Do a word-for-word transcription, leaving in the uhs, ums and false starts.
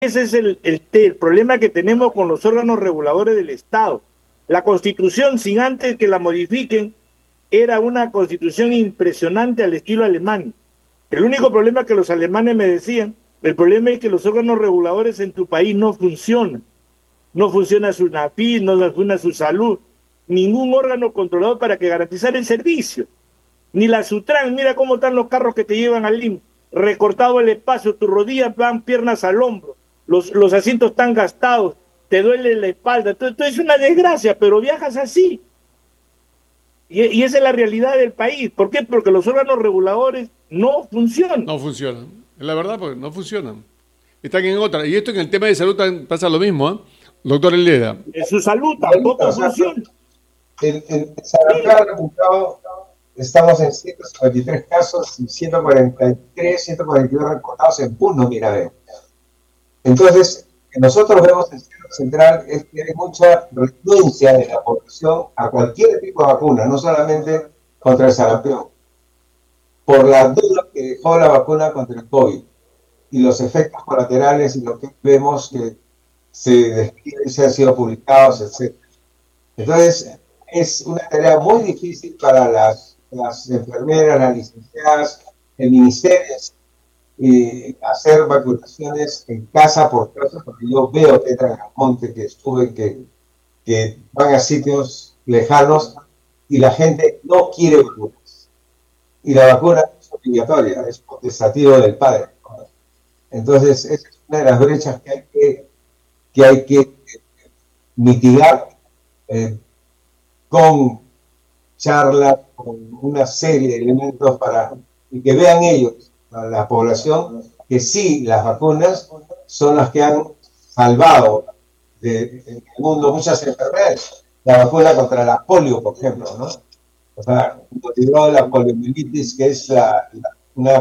Ese es el, el, el problema que tenemos con los órganos reguladores del Estado. La Constitución, sin antes que la modifiquen, era una Constitución impresionante al estilo alemán. El único problema que los alemanes me decían, el problema es que los órganos reguladores en tu país no funcionan. No funciona su NAFIP, no funciona su salud, ningún órgano controlador para que garantizar el servicio. Ni la Sutran, mira cómo están los carros que te llevan al I M S S, recortado el espacio, tus rodillas van piernas al hombro, los, los asientos están gastados, te duele la espalda, todo, todo es una desgracia, pero viajas así. Y, y esa es la realidad del país. ¿Por qué? Porque los órganos reguladores no funcionan. No funcionan, es la verdad, porque no funcionan. Están en otra. Y esto en el tema de salud pasa lo mismo, ¿eh? Doctor Heleda. En su salud tampoco o sea, funciona. En, en San Gustavo, estamos en ciento cincuenta y tres casos y ciento cuarenta y tres, ciento cuarenta y dos reportados en Puno, Mirabel. Entonces, nosotros vemos en el Centro Central es que hay mucha renuncia de la población a cualquier tipo de vacuna, no solamente contra el sarampión, por la duda que dejó la vacuna contra el COVID y los efectos colaterales y lo que vemos que se describe, se han sido publicados, etcétera. Entonces, es una tarea muy difícil para las, las enfermeras, las licenciadas, el ministerio, eh, hacer vacunaciones en casa por casa, porque yo veo Tetra Monte que estuve, que, que van a sitios lejanos y la gente no quiere vacunas. Y la vacuna es obligatoria, es potestativo del padre. Entonces, esa es una de las brechas que hay que, que, hay que mitigar eh, con charlas, con una serie de elementos para y que vean ellos, a la población, que sí, las vacunas son las que han salvado del de, de mundo muchas enfermedades. La vacuna contra la polio, por ejemplo, ¿no? O sea, motivó la poliomielitis, que es la, la, una